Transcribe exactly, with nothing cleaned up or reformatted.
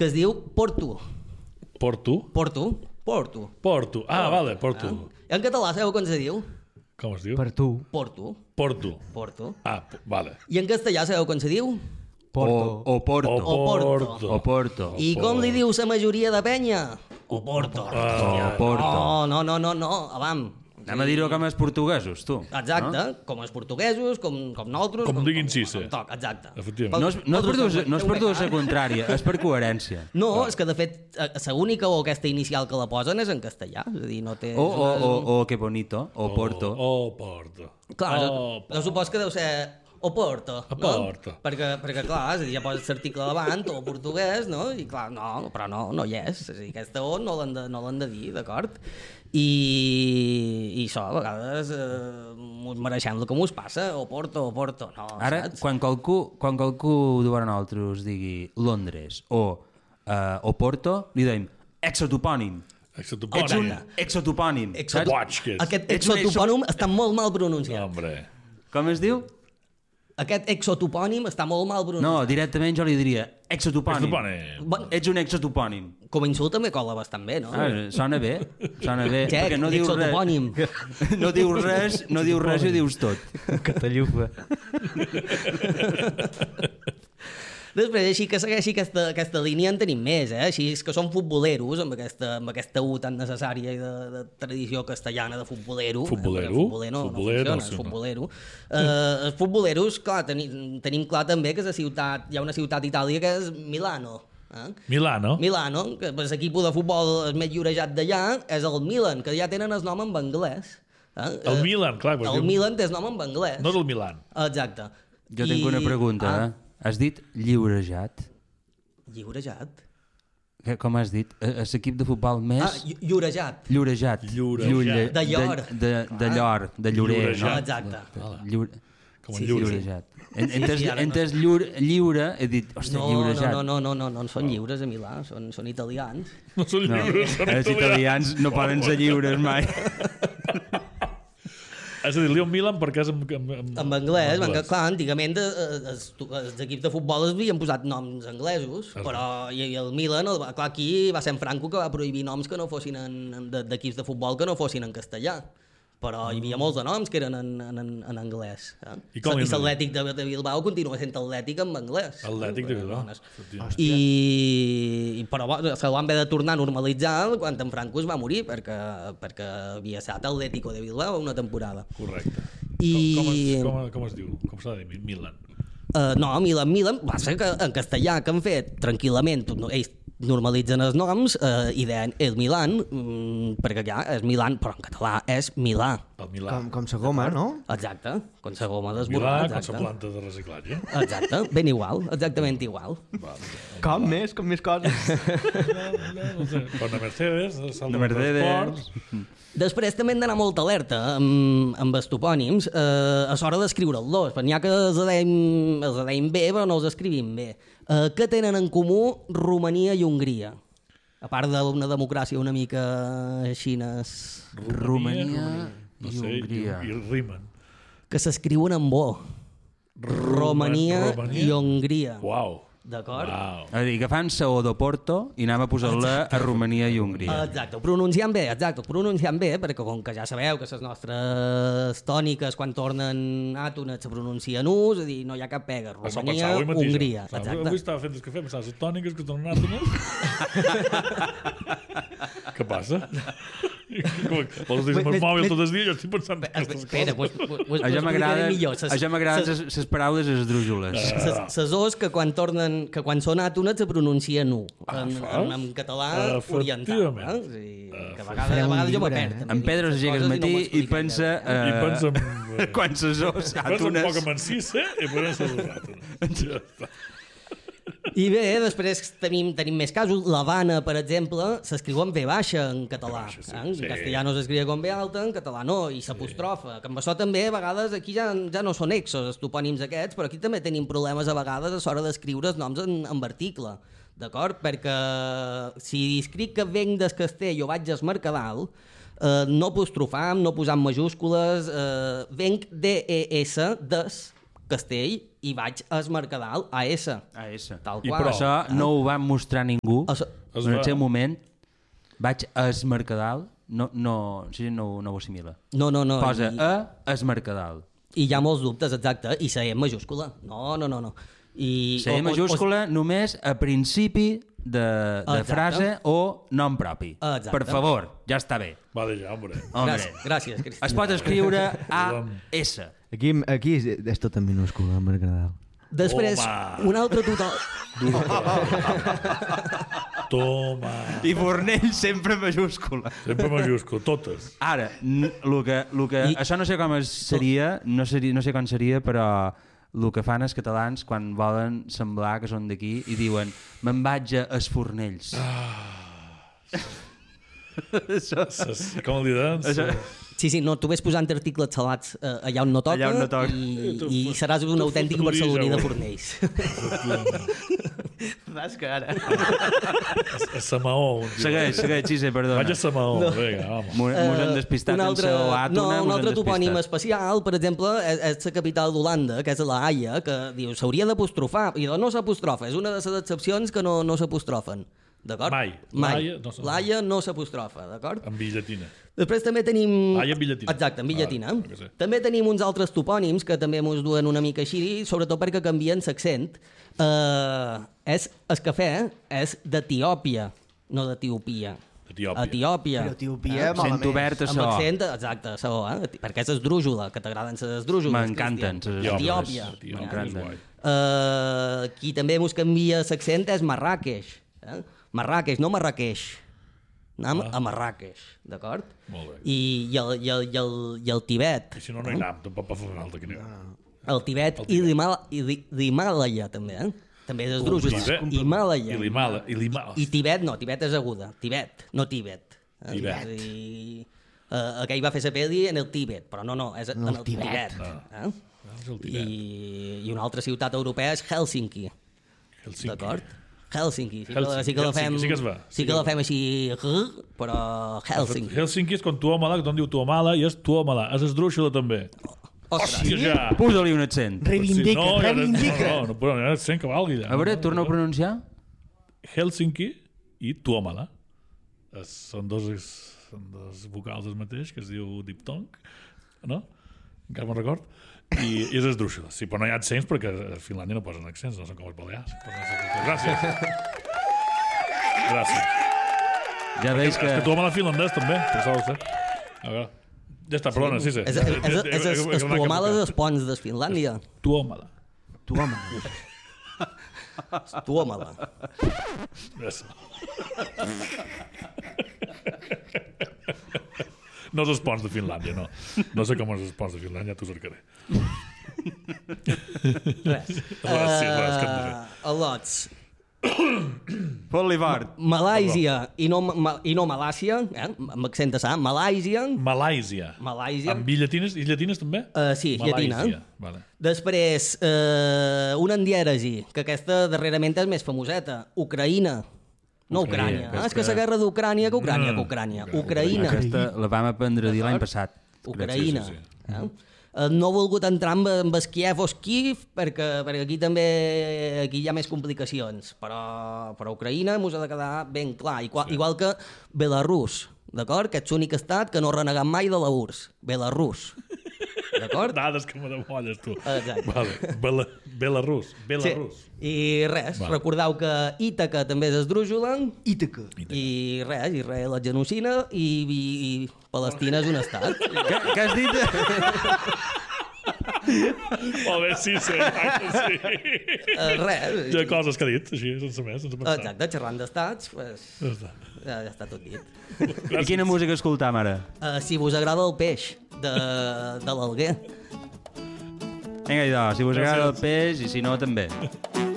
que es diu Porto. Porto? Porto. Porto. Porto. Ah, vale, Porto. Ah. En català sabeu com se diu? Com es diu? Per tu. Porto. Porto. Porto. Ah, vale. I en castellà sabeu com se diu? Porto. O, o Porto. O Porto. O Porto. I com li diu la majoria de penya? O Porto. O Porto. No, no, no, no, no, avam. Anem a dir-ho com els portuguesos, tu. Exacte, No? com els portuguesos, com, com nosaltres... Com diguin sí, com, sí. com toc, exacte. Efectivament. No és, no és per dur-se no és per dur-se contrària, és per coherència. No, és que de fet, l'única o aquesta inicial que la posen és en castellà. És a dir, no té... O, o, o, o que bonito, o Porto. O, o Porto. Clar, o jo, jo supos que deu ser o Porto, O no? Porto. Perquè, perquè clar, és a dir, ja poses l'article davant, o portuguès, no? I clar, no, però no, no hi és. És a dir, aquesta O no l'han de, no l'han de dir, d'acord? I, i això, a vegades, eh, mos mereixem el que mos passa, o Porto, o Porto, no, Ara, saps? quan qualcú, quan qualcú de nosaltres digui Londres o, uh, o Porto, li dèiem exotopònim. Exotopònim. Ets un exotopònim. Exo- saps? Watch, que és. Aquest Ets un exotopònim està molt mal pronunciat. Hombre. Com es diu? Aquest exotopònim està molt mal pronunciat. No, directament jo li diria exotopònim. Exotopònim. Bon, Ets un exotopònim. com a insult també cola bastant bé, no? Ah, sona bé, sona bé. Què? Perquè no dius Exotopònim. res. No dius res, no dius res i ho dius tot. Catallufa. Després, així que segueixi aquesta, aquesta línia en tenim més, eh? Així és que són futboleros, amb aquesta, amb aquesta U tan necessària i de, de tradició castellana de futbolero. Futbolero? Eh? Futboler no, Futbolero, no funciona, sí, és no. futbolero. Eh, els futboleros, clar, tenim, tenim clar també que és la ciutat, hi ha una ciutat d'Itàlia que és Milano. Eh? Milano. Milano, que l'equip de futbol el més llorejat d'allà és el Milan, que ja tenen el nom en anglès. Eh? El Milan, clar. El diu- Milan té el nom en anglès. No és el Milan. Exacte. Jo tinc una pregunta, Ah, eh? Has dit lliurejat? lliurejat? Que- Com has dit? Eh, És l'equip de futbol més... Ah, llo- llorejat. Llorejat. Llorejat. Llulle- De llor. De, de, de llor, de llorer, no? Llorejat. Exacte. Lliure... Com Sí, en sí, lliure. Lliurejat. En, entes, sí, ara no. entes lliure, lliure, he dit, ostres, No, lliurejat. no, no, no, no, no, no són lliures a Milà, són, són italians. No són No, lliures, són els italians no poden ser lliures mai. És a dir, Lyon Milan perquè és en, en, en, En anglès, perquè, clar, antigament eh, els, els equips de futbol es havien posat noms anglesos, però i, i el Milan, el, clar, aquí va ser en Franco que va prohibir noms que no fossin en, en, de- d'equips de futbol que no fossin en castellà. Però hi havia molts de noms que eren en, en, en, en anglès. Eh? I com li I han de dir? l'Atlètic de, de Bilbao continua sent Atlètic en anglès. Atlètic de Bilbao. Bones. Efectivament. I, i però bo, se van haver de tornar a normalitzar quan en Franco es va morir perquè, perquè havia estat Atlético de Bilbao una temporada. Correcte. I... Com, com, es, com, com es diu? Com s'ha de dir? Milan. Uh, no, Milan, Milan, va ser que en castellà que han fet tranquil·lament, no, ells normalitzen els noms uh, i deien el Milan, mm, perquè ja és Milan, però en català és Milà. El Milà. Com, com sa goma, no? Exacte, com la goma Milà, d'esborrar, com la exacte. planta de reciclatge. Exacte, ben igual, exactament igual. Com més, com més coses. No sé, com la Mercedes, el salt La Mercedes. transports. Després també hem d'anar molt alerta amb, amb els topònims eh, a l'hora d'escriure'ls, perquè n'hi ha que els deim, els deim bé però no els escrivim bé. Eh, què tenen en comú Romania i Hongria? A part d'una democràcia una mica xines, Romania no i sé, Hongria. I, i rimen. que s'escriuen amb O. Romania, Romania? i Hongria. Uau. D'acord? Uau. És a dir, agafant sa O de Porto i anem a posar-la a Romania i Hongria. Exacte, ho pronunciant bé, exacte, ho pronunciant bé, perquè com que ja sabeu que les nostres tòniques quan tornen àtones se pronuncien U, és a dir, no hi ha cap pega. Això Romania, pensava avui mateix. Hongria, Pensava, exacte. Avui estava fent el cafè, pensava, les tòniques que donen àtomes. Què passa? Vols dir amb el mòbil tot el dia? Jo estic pensant en aquestes Espera, coses. pues, pues, pues, A jo m'agrada millor. Ses- a jo m'agraden ses- les paraules esdrújoles. ses- ses O's que quan tornen, que quan són àtones se pronuncien U, Ah, en, fa? en, en català oriental. Efectivament. Eh? O sigui, que a vegades, Farem a un vegades jo llibre, m'aperd. eh? també, En Pedro dic es llega al coses i no matí m'ho i explica pensa... bé. I pensa en... Eh, quan ses O's Pensa un poc àtones... en Mancissa i poden ser els àtomes. Ja està. I bé, després tenim, tenim més casos. L'Havana, per exemple, s'escriu amb V baixa en català. V baixa, sí, eh? En sí. castellà no s'escriu amb V alta, en català no, i s'apostrofa. Que amb això també, a vegades, aquí ja, ja no són exos, els topònims aquests, però aquí també tenim problemes a vegades a l'hora d'escriure els noms en, en article. D'acord? Perquè si escric que venc des Castell o vaig al Mercadal, eh, no apostrofam, no posant majúscules, eh, venc D E S, des Castell, i vaig a Es Mercadal a S. A S. Tal I qual. prou. Això no ho va mostrar ningú. Això- Es En el va- seu moment vaig a Es Mercadal, no, no, sí, no, no ho assimila. No, no, no. Posa i, a Es Mercadal. I hi ha molts dubtes, exacte, i la E en majúscula. No, no, no, no. I, La E majúscula només a principi de, de Exacte. frase o nom propi. Exacte. Per favor, ja està bé. Vale, ja, hombre. Hombre. Gràcies, gràcies, Cristina. Es pot escriure A S. Aquí, aquí és, és tot en minúscula, en Mercadal. Després, Home. un altre total... Toma. I Fornell sempre majúscula. Sempre majúscul, totes. Ara, n- lo que, lo que, I- això no sé com es seria, no, seria, no sé com seria, però el que fan els catalans quan volen semblar que són d'aquí i diuen me'n vaig a Es Fornells. això, Ses, com el diran? això, Sí, sí, no, tu ves posant articles salats eh, allà on no toca, Allà on no toca. I, i seràs un autèntic fotoria, barceloní de ja, Fornells. Vas que ara... A Samaó. segueix, segueix, sí, sí, perdona. Vaig a Samaó, no. Vinga, vamos. Mos Eh, hem despistat un altre, en seu àtona. no, un mos hem altre topònim despistat. especial, per exemple, és, és la capital d'Holanda, que és la Haia, que diu s'hauria d'apostrofar, i no s'apostrofa, és una de les excepcions que no, no s'apostrofen. D'acord? Mai. Mai. L'Haia no s'apostrofa. L'Haia no s'apostrofa, d'acord? En billatina. Després també tenim... Haia en billatina. Exacte, en billatina. Ah, que sé. També tenim uns altres topònims que també ens duen una mica així, sobretot perquè canvien l'accent. Uh, és el cafè és d'Etiòpia, no d'Etiòpia. Etiòpia. Etiòpia. Però Etiòpia, Eh? malament. Sent obert a Amb so. accent, exacte, so, eh? perquè és esdrújula, que t'agraden les esdrújules. M'encanten Cristian. ses Etiòpia. Etiòpia. M'encanten. és guai. Uh, qui també mos canvia l'accent és Marràqueix. Eh? Marràqueix, no Marràqueix. Anem Ah. a Marràqueix, d'acord? Molt bé. I, i, el, i, el, i, el, I el Tibet. I si no, no hi anem, tampoc pot fer falta que anem. El Tibet, El i Tibet. l'Himàlaia, i l'Hi- l'Himàlaia també, eh? També és esdrújula. Tibet. Himàlaia. I l'Himala. I l'Himala. I Tibet no, Tibet és aguda. Tibet, no Tibet. Eh? Tibet. I, uh, aquell va fer la pel·li en el Tibet, però no, no, és en el, Tibet. Tibet. Ah. Eh? És el Tibet. I, I una altra ciutat europea és Helsinki, Helsinki. d'acord? Helsinki, sí que, Helsinki, sí que la fem, Helsinki, sí que es va. sí que la fem així, però Helsinki. Helsinki és com Tuomala, que tothom diu Tuomala, i és Tuomala. És esdrúixula, també. Ostres, Hòstia, ja. Posa-li un accent. Reivindica, no, ja- reivindica. No, no, no, però no hi ha accent que valgui. Ja. A veure, torna a pronunciar. Helsinki i Tuomala. Es, són, dos, són dos vocals el mateix, que es diu diptong, no? Encara me'n record. I, i és esdrúixula. Sí, però no hi ha accents perquè a Finlàndia no posen accents, no són com els balears. Gràcies. Gràcies. Ja veus És que... que Tuomala finlandès també, per això ho sé. A veure. Ja està, perdona, sí, sí. és, és, és, és, és, és Tuomala dels ponts de Finlàndia. Tuomala. Tu, home. Tuomala. Yes. No és els ponts de Finlàndia, no. No sé com és els ponts de Finlàndia, t'ho cercaré. Res. Res, sí, res, que hem de fer. Uh, Alots. Fot-li fort. Malàisia i no, ma, i no Malàcia, eh? amb accent de sa, Malàisia, Malàisia. Malàisia. Amb i llatines, i llatines també? Uh, sí, llatina. Malàisia. Vale. Després, uh, una endièresi, que aquesta darrerament és més famoseta, Ucraïna. No Ucrània, Ucraïna, ah, és que la guerra d'Ucrània, que Ucrània, que Ucrània. Ucraïna. Aquesta la vam aprendre a dir l'any passat. Ucraïna. Sí, sí, Eh? Eh, no he volgut entrar amb, amb el Kiev o Kiev perquè, perquè aquí també aquí hi ha més complicacions, però, però Ucraïna ens ha de quedar ben clar, igual, sí. igual que Belarus, d'acord? Que és l'únic estat que no ha renegat mai de la U R S S, Belarus. D'acord? Dades que me demolles, tu. Exacte. Vale. Bela, Belarus. Belarus. Sí. I res, Vale. recordeu que Ítaca també és esdrújula Ítaca. i res, Israel és genocida i, i, i Palestina és un estat. Què, què has dit? Molt bé, sí, sí. Exacte, sí. Uh, res. Hi ha coses que ha dit, així, sense més, sense pensar. Exacte, xerrant d'estats, pues, Ja està. ja, ja està tot dit. I quina música escoltam ara? Uh, si vos agrada el peix de, de l'Alguer. Vinga, idò, si us agrada el Gràcies. peix i si no, també.